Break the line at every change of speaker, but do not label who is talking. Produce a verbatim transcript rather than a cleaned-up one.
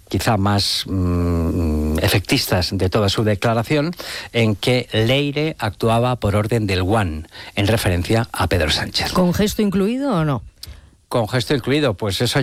quizá más mmm, efectistas de toda su declaración, en que Leire actuaba por orden del Guan, en referencia a Pedro Sánchez.
¿Con gesto incluido o no?
Con gesto incluido, pues eso